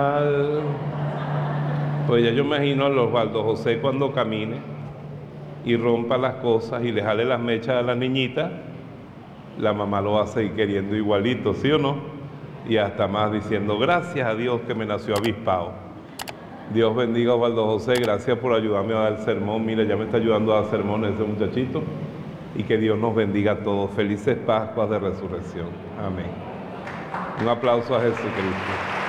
Pues ya yo imagino a Osvaldo José cuando camine y rompa las cosas y le jale las mechas a la niñita, la mamá lo va a seguir queriendo igualito, ¿sí o no? Y hasta más diciendo, gracias a Dios que me nació avispado. Dios bendiga a Osvaldo José, gracias por ayudarme a dar el sermón. Mira, ya me está ayudando a dar sermón ese muchachito. Y que Dios nos bendiga a todos. Felices Pascuas de Resurrección. Amén. Un aplauso a Jesucristo.